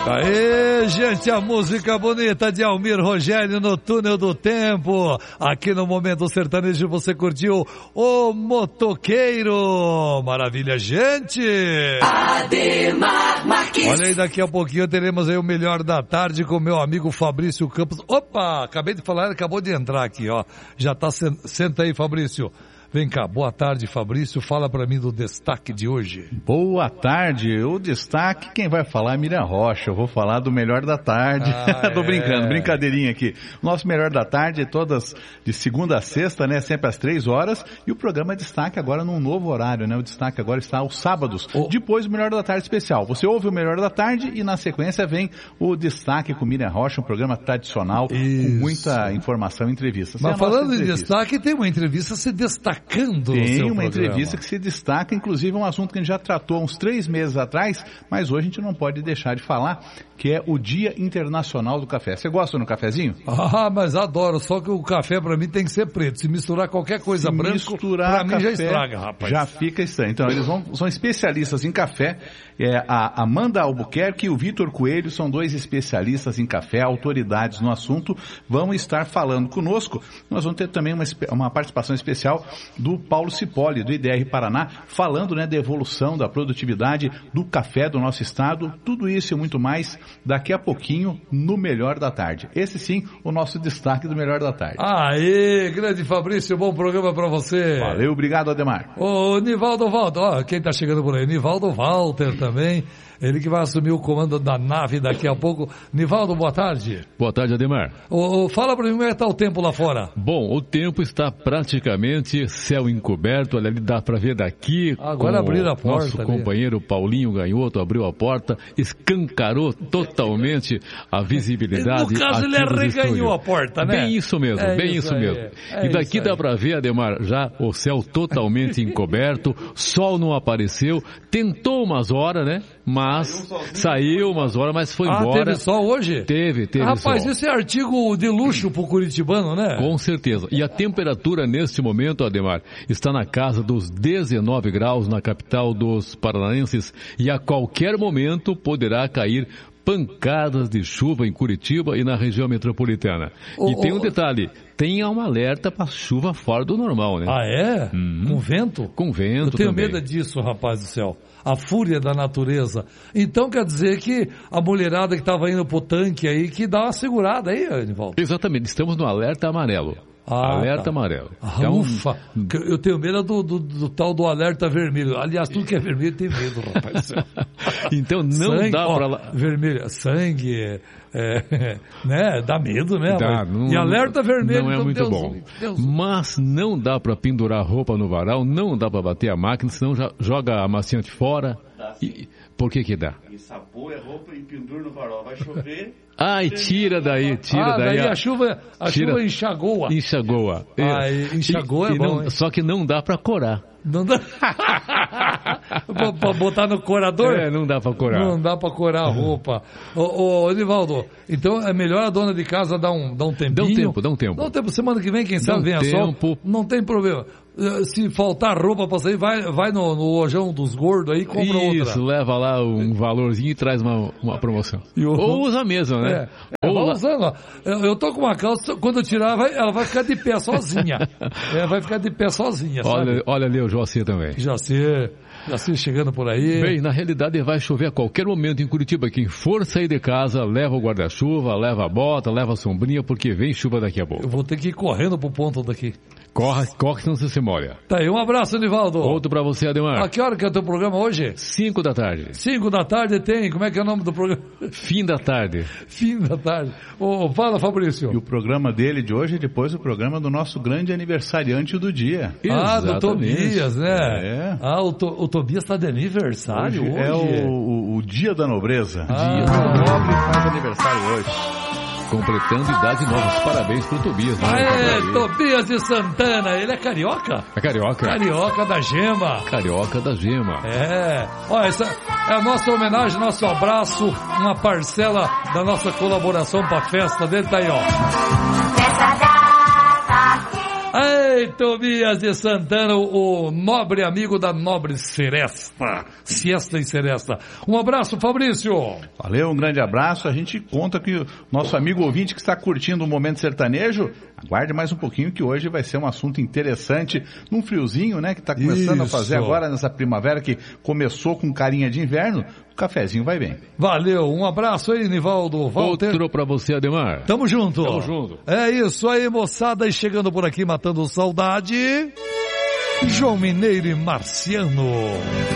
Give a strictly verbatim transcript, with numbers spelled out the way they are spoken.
Aê, gente, a música bonita de Almir Rogério no Túnel do Tempo. Aqui no Momento Sertanejo você curtiu o Motoqueiro. Maravilha, gente. Ademar Marques. Olha aí, daqui a pouquinho teremos aí o Melhor da Tarde com meu amigo Fabrício Campos. Opa, acabei de falar, ele acabou de entrar aqui, ó. Já tá, senta aí, Fabrício. Vem cá, boa tarde, Fabrício, fala pra mim do destaque de hoje. Boa tarde, o destaque, quem vai falar é Miriam Rocha, eu vou falar do Melhor da Tarde. Ah, Tô é. brincando, brincadeirinha aqui. Nosso Melhor da Tarde é todas de segunda a sexta, né, sempre às três horas, e o programa Destaque agora num novo horário, né, o Destaque agora está aos sábados, oh. depois do Melhor da Tarde especial. Você ouve o Melhor da Tarde e na sequência vem o Destaque com Miriam Rocha, um programa tradicional, Isso. com muita informação e entrevistas. Mas falando em destaque, tem uma entrevista se destacando. Tem uma programa. entrevista que se destaca, inclusive um assunto que a gente já tratou há uns três meses atrás, mas hoje a gente não pode deixar de falar, que é o Dia Internacional do Café. Você gosta do cafezinho? Ah, mas adoro, só que o café pra mim tem que ser preto. Se misturar qualquer coisa se branca, misturar pra mim café, já estraga, rapaz. Já fica estranho. Então, eles vão, são especialistas em café. É, a Amanda Albuquerque e o Vitor Coelho são dois especialistas em café, autoridades no assunto, vão estar falando conosco. Nós vamos ter também uma, uma participação especial do Paulo Cipolli, do I D R Paraná, falando, né, da evolução, da produtividade do café do nosso estado. Tudo isso e muito mais daqui a pouquinho no Melhor da Tarde. Esse sim, o nosso destaque do Melhor da Tarde. Aê, grande Fabrício, bom programa pra você. Valeu, obrigado, Ademar. Ô, Nivaldo Walter, ó, quem tá chegando por aí? Nivaldo Walter também. Ele que vai assumir o comando da nave daqui a pouco. Nivaldo, boa tarde. Boa tarde, Ademar. Ô, ô, fala pra mim como é que tá o tempo lá fora. Bom, o tempo está praticamente céu encoberto. Olha, ali dá pra ver daqui. Agora abriram a porta. Nosso ali. companheiro Paulinho Ganhoto abriu a porta, escancarou totalmente a visibilidade. No caso, ele arreganhou a porta, né? Bem isso mesmo, é bem isso isso aí, mesmo. é e daqui dá aí. pra ver, Ademar, já o céu totalmente encoberto, sol não apareceu, tentou umas horas, né? Mas saiu umas horas, mas foi ah, embora. Teve sol hoje? Teve, teve Rapaz, sol. Rapaz, esse é artigo de luxo pro curitibano, né? Com certeza. E a temperatura neste momento, Ademar, está na casa dos dezenove graus na capital dos paranaenses e a qualquer momento poderá cair pancadas de chuva em Curitiba e na região metropolitana. Oh, e tem um detalhe, tem um alerta para chuva fora do normal, né? Ah, é? Hum. Com vento? Com vento Eu tenho também. medo disso, rapaz do céu. A fúria da natureza. Então quer dizer que a mulherada que estava indo pro tanque aí, que dá uma segurada aí, Anivaldo. Exatamente, estamos no alerta amarelo. Ah, alerta tá. amarelo. Ah, então, ufa, eu tenho medo do, do, do tal do alerta vermelho. Aliás, tudo que é vermelho tem medo, rapaz. Então não sangue, dá ó, para... Vermelho, sangue, é, né? Dá medo, né? Dá, não, e alerta vermelho... Não é muito Deus, bom. Deus. Mas não dá para pendurar roupa no varal, não dá para bater a máquina, senão já joga a amaciante fora. E, por que que dá? E sapoa a roupa e pendura no varal. Vai chover... Ai, tira daí, tira ah, daí. daí a, a chuva, a tira, chuva enxagoa. Enxagoa. Ah, enxagoa e, é e bom, não, hein? Só que não dá pra corar. Não dá pra, pra botar no corador? É, não dá pra corar. Não dá pra corar a roupa. Ô, ô, Nivaldo, então é melhor a dona de casa dar um, dar um tempinho? Dá um tempo, dá um tempo. Dá um tempo, semana que vem, quem sabe, vem a tempo. sol. Não tem problema. Se faltar roupa pra sair, vai, vai no, no lojão dos gordos aí e compra Isso, outra. Isso, leva lá um valorzinho e traz uma, uma promoção. Eu... Ou usa mesmo, né? É, é, Ou vai lá... usando, ó. Eu, eu tô com uma calça, quando eu tirar, vai, ela vai ficar de pé sozinha. É, vai ficar de pé sozinha, olha, sabe? Olha ali o Joacir também. Joacir, Joacir chegando por aí. Bem, na realidade vai chover a qualquer momento em Curitiba. Quem for sair de casa, leva o guarda-chuva, leva a bota, leva a sombrinha, porque vem chuva daqui a pouco. Eu vou ter que ir correndo pro ponto daqui. Corre, corre, senão você se molha. Tá aí, um abraço, Nivaldo. Outro pra você, Ademar. A que hora que é o teu programa hoje? Cinco da tarde. Cinco da tarde tem, como é que é o nome do programa? Fim da tarde. Fim da tarde. Ô, fala, Fabrício. E o programa dele de hoje é depois o programa do nosso grande aniversariante do dia. Ah, Exatamente. do Tobias, né? É. Ah, o, to, o Tobias tá de aniversário hoje. hoje. É o, o, o dia da nobreza. Ah. Dia do nobre faz aniversário hoje. Completando idade nova. Parabéns pro Tobias. Né? Ah, é, Tobias de Santana. Ele é carioca? É carioca. Carioca da Gema. Carioca da Gema. É. Ó, essa é a nossa homenagem, nosso abraço, uma parcela da nossa colaboração pra festa dele. Tá aí, ó. Aê! Ei, Tobias de Santana, o nobre amigo da nobre Seresta, Siesta e Seresta. Um abraço, Fabrício. Valeu, um grande abraço. A gente conta que o nosso amigo ouvinte que está curtindo o Momento Sertanejo, aguarde mais um pouquinho que hoje vai ser um assunto interessante, num friozinho, né, que está começando Isso. a fazer agora nessa primavera que começou com carinha de inverno. O cafezinho vai bem. Valeu, um abraço aí, Nivaldo. Walter. Outro pra você, Ademar. Tamo junto. Tamo junto. É isso aí, moçada, e chegando por aqui, matando saudade, João Mineiro e Marciano.